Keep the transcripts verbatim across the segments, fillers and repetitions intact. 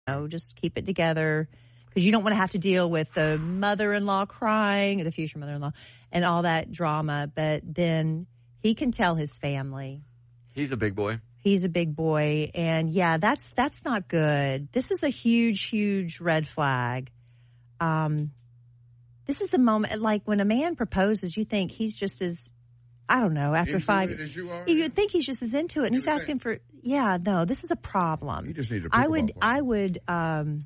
know, just keep it together because you don't want to have to deal with the mother-in-law crying, the future mother-in-law, and all that drama. But then he can tell his family. He's a big boy. He's a big boy. And, yeah, that's that's not good. This is a huge, huge red flag. Um, this is a moment, like when a man proposes, you think he's just as, I don't know, after into five, it as you are, you would think he's just as into it. And he's asking for, yeah, no, this is a problem. You just need to I would, I would, um,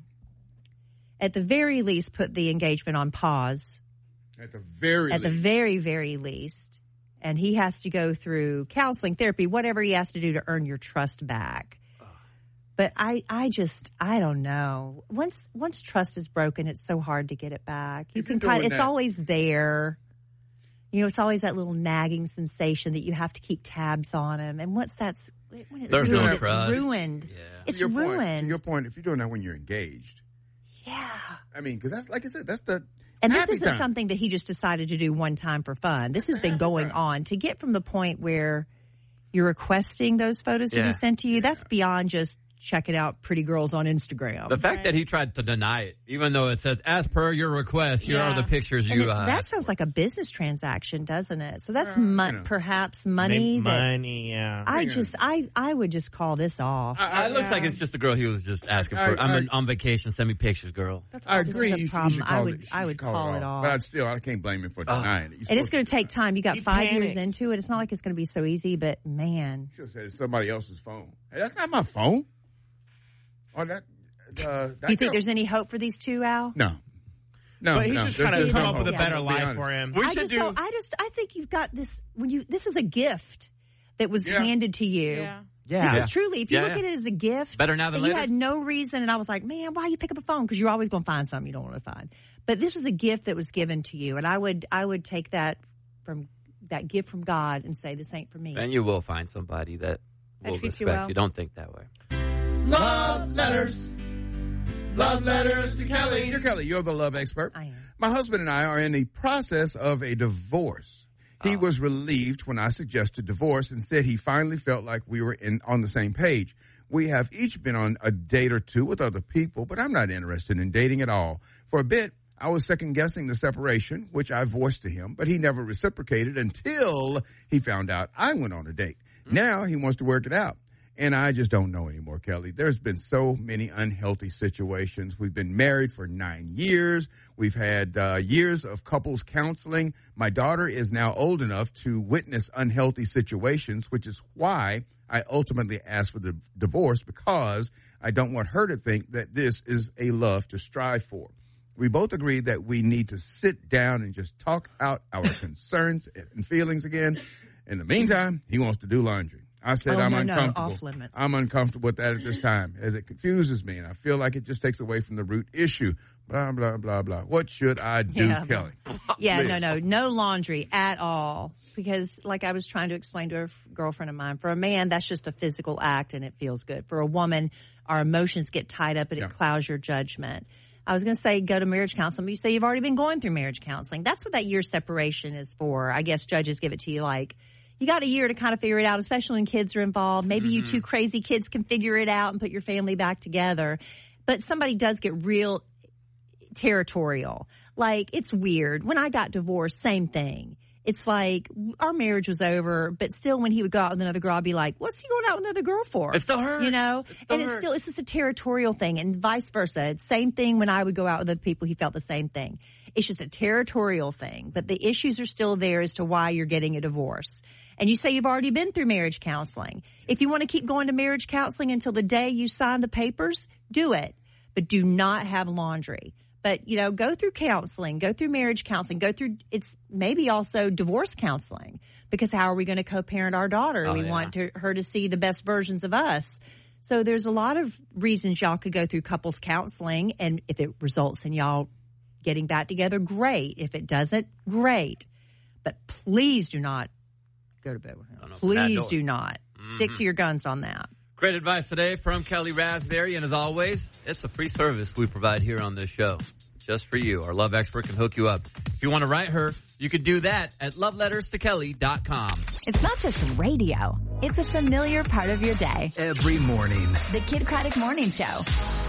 at the very least, put the engagement on pause. At the very At least. the very, very least. And he has to go through counseling, therapy, whatever he has to do to earn your trust back. But I, I just, I don't know. Once, once trust is broken, it's so hard to get it back. You If can you're kind of, doing it's that- always there. You know, it's always that little nagging sensation that you have to keep tabs on him. And once that's, when it's There's ruined, no it's trust. ruined. Yeah. It's to your ruined. Point, to your point, if you're doing that when you're engaged. Yeah. I mean, because that's, like I said, that's the And this happy isn't time. something that he just decided to do one time for fun. This has been going on. To get from the point where you're requesting those photos to Yeah. be sent to you, that's beyond just checking out pretty girls on Instagram. The fact that he tried to deny it, even though it says, as per your request, here Yeah. are the pictures And you it- uh, that sounds like a business transaction, doesn't it? So that's Yeah, mon- you know. perhaps money. Maybe that money, yeah. I Yeah. just, I, I would just call this off. I, It looks Yeah. like it's just the girl he was just asking for. I- I'm I- on- on vacation. Send me pictures, girl. That's I all agree. That's a He- he problem. should I call would- it- he I should would call, call it it off. off. But I'd still, I can't blame him for Oh. denying it. He's and it's supposed going to take time. You got He five years panicked. into it. It's not like it's going to be so easy, but man. should have said it's somebody else's phone. Hey, that's not my phone. Or that. Uh, that Do you think girl- there's any hope for these two, Al? No. No. But he's no, just there's- trying to there's come no up with a hope. better I'll be life honest. for him. We I should just do. don't, I just I think you've got this when you this is a gift that was Yeah. handed to you. Yeah. This Yeah. is truly, if you Yeah, look yeah. at it as a gift, Better now than that you later. had no reason, and I was like, man, why you pick up a phone? Because you're always going to find something you don't want to find. But this was a gift that was given to you, and I would I would take that from that gift from God and say, this ain't for me. And you will find somebody that That will treats you respect well. you. Don't think that way. Love letters. Love letters to Kelly. Dear Kelly, you're the love expert. I am. My husband and I are in the process of a divorce. He Oh. was relieved when I suggested divorce and said he finally felt like we were in on the same page. We have each been on a date or two with other people, but I'm not interested in dating at all. For a bit, I was second guessing the separation, which I voiced to him, but he never reciprocated until he found out I went on a date. Now he wants to work it out. And I just don't know anymore, Kelly. There's been so many unhealthy situations. We've been married for nine years. We've had uh, years of couples counseling. My daughter is now old enough to witness unhealthy situations, which is why I ultimately asked for the divorce, because I don't want her to think that this is a love to strive for. We both agree that we need to sit down and just talk out our concerns and feelings again. In the meantime, he wants to do laundry. I said Oh, I'm no, no, uncomfortable. off limits. I'm uncomfortable with that at this time, as it confuses me, and I feel like it just takes away from the root issue. Blah, blah, blah, blah. What should I do, Yeah. Kelly? Yeah, Please. no, no, no laundry at all. Because, like I was trying to explain to a f- girlfriend of mine, for a man, that's just a physical act and it feels good. For a woman, our emotions get tied up and Yeah. it clouds your judgment. I was going to say go to marriage counseling, but you say you've already been going through marriage counseling. That's what that year separation is for. I guess judges give it to you like, you got a year to kind of figure it out, especially when kids are involved. Maybe you two crazy kids can figure it out and put your family back together. But somebody does get real territorial. Like, it's weird. When I got divorced, same thing. It's like our marriage was over, but still when he would go out with another girl, I'd be like, what's he going out with another girl for? It still hurts. You know? It still and it's hurts. still, it's just a territorial thing, and vice versa. It's same thing when I would go out with other people, he felt the same thing. It's just a territorial thing, but the issues are still there as to why you're getting a divorce. And you say you've already been through marriage counseling. If you want to keep going to marriage counseling until the day you sign the papers, do it. But do not have laundry. But, you know, go through counseling, go through marriage counseling, go through, it's maybe also divorce counseling. Because how are we going to co-parent our daughter? Oh, we yeah. want to, her to see the best versions of us. So there's a lot of reasons y'all could go through couples counseling. And if it results in y'all getting back together, great. If it doesn't, great. But please do not go to bed with him. Oh, no, Please not do do it. not. Stick to your guns on that. Great advice today from Kelly Raspberry. And as always, it's a free service we provide here on this show. Just for you. Our love expert can hook you up. If you want to write her, you can do that at love letters to kelly dot com. It's not just radio. It's a familiar part of your day. Every morning. The Kid Craddock Morning Show.